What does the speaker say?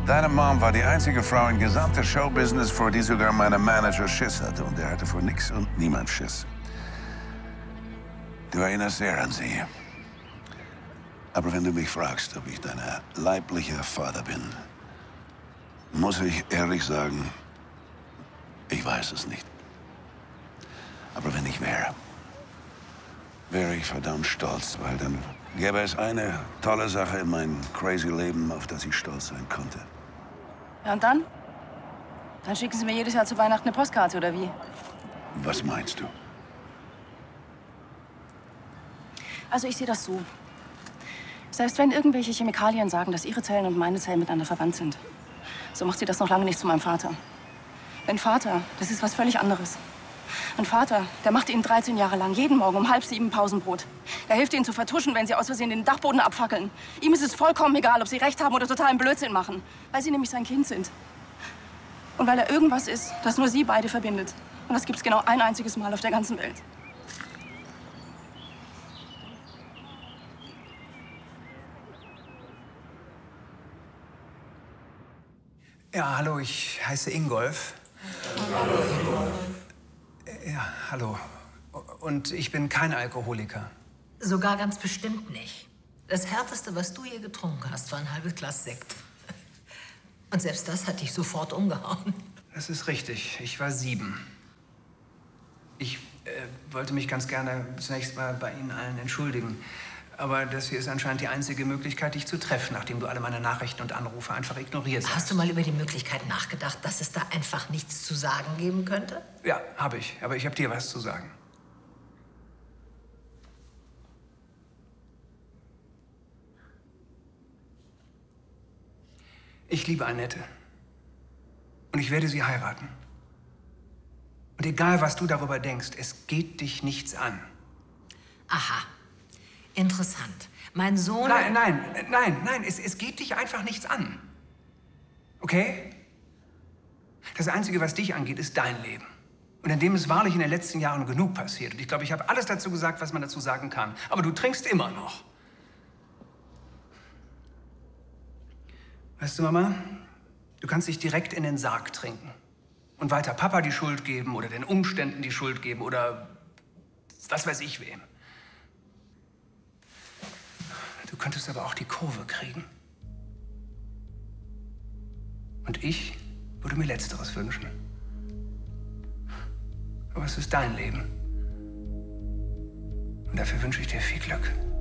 Deine Mom war die einzige Frau im gesamten Showbusiness, vor die sogar mein Manager Schiss hatte. Und der hatte vor nix und niemand Schiss. Du erinnerst sehr an sie. Aber wenn du mich fragst, ob ich dein leiblicher Vater bin, muss ich ehrlich sagen, ich weiß es nicht. Aber wenn ich wäre ich verdammt stolz, weil dann gäbe es eine tolle Sache in meinem crazy Leben, auf das ich stolz sein konnte. Ja, und dann? Dann schicken Sie mir jedes Jahr zu Weihnachten eine Postkarte, oder wie? Was meinst du? Also ich sehe das so. Selbst wenn irgendwelche Chemikalien sagen, dass Ihre Zellen und meine Zellen miteinander verwandt sind, so macht sie das noch lange nicht zu meinem Vater. Mein Vater, das ist was völlig anderes. Mein Vater, der macht Ihnen 13 Jahre lang jeden Morgen um 6:30 Pausenbrot. Er hilft Ihnen zu vertuschen, wenn Sie aus Versehen den Dachboden abfackeln. Ihm ist es vollkommen egal, ob Sie recht haben oder totalen Blödsinn machen, weil Sie nämlich sein Kind sind. Und weil er irgendwas ist, das nur Sie beide verbindet. Und das gibt's genau ein einziges Mal auf der ganzen Welt. Ja, hallo, ich heiße Ingolf. Hallo. Ja, hallo. Und ich bin kein Alkoholiker. Sogar ganz bestimmt nicht. Das Härteste, was du je getrunken hast, war ein halbes Glas Sekt. Und selbst das hat dich sofort umgehauen. Das ist richtig. Ich war 7. Ich wollte mich ganz gerne zunächst mal bei Ihnen allen entschuldigen. Aber das hier ist anscheinend die einzige Möglichkeit, dich zu treffen, nachdem du alle meine Nachrichten und Anrufe einfach ignoriert hast. Hast du mal über die Möglichkeit nachgedacht, dass es da einfach nichts zu sagen geben könnte? Ja, habe ich. Aber ich habe dir was zu sagen. Ich liebe Annette. Und ich werde sie heiraten. Und egal, was du darüber denkst, es geht dich nichts an. Aha. Interessant. Mein Sohn... Nein, es geht dich einfach nichts an. Okay? Das Einzige, was dich angeht, ist dein Leben. Und in dem ist wahrlich in den letzten Jahren genug passiert. Und ich glaube, ich habe alles dazu gesagt, was man dazu sagen kann. Aber du trinkst immer noch. Weißt du, Mama, du kannst dich direkt in den Sarg trinken. Und weiter Papa die Schuld geben oder den Umständen die Schuld geben oder was weiß ich wem. Du könntest aber auch die Kurve kriegen. Und ich würde mir Letzteres wünschen. Aber es ist dein Leben. Und dafür wünsche ich dir viel Glück.